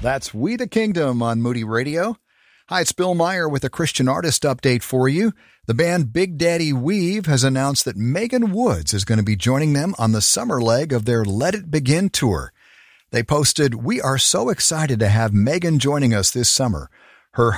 That's We the Kingdom on Moody Radio. Hi, it's Bill Meyer with a Christian artist update for you. The band Big Daddy Weave has announced that Megan Woods is going to be joining them on the summer leg of their Let It Begin tour. They posted, "We are so excited to have Megan joining us this summer.